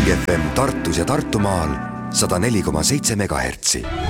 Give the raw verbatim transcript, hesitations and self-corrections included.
Rock F M Tartus ja Tartumaal sada neli koma seitse megahertsi.